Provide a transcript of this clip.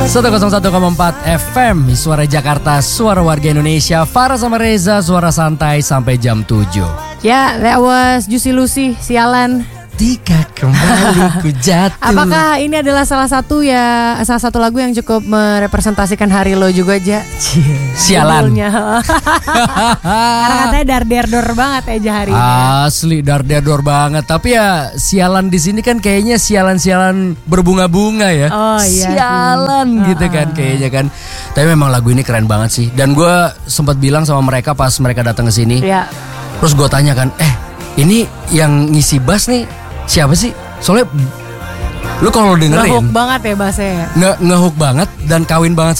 101,4 FM, Suara Jakarta, Suara Warga Indonesia. Farah sama Reza, suara santai sampai jam 7. Ya, that was Juicy Lucy, Sialan. Ketika kembali ku jatuh. Apakah ini adalah salah satu lagu yang cukup merepresentasikan hari lo juga, Ja? Sialan. Karena katanya dar-der-dor banget aja hari ini. Asli dar-der-dor banget. Tapi ya sialan di sini kan kayaknya sialan-sialan berbunga-bunga ya. Oh iya. Sialan gitu kan kayaknya kan. Tapi memang lagu ini keren banget sih. Dan gue sempat bilang sama mereka pas mereka datang ke sini. Ya. Terus gue tanya kan, ini yang ngisi bass nih siapa sih? Soalnya lu kalau dengerin ngehook banget ya bassnya. Ngehook banget dan kawin banget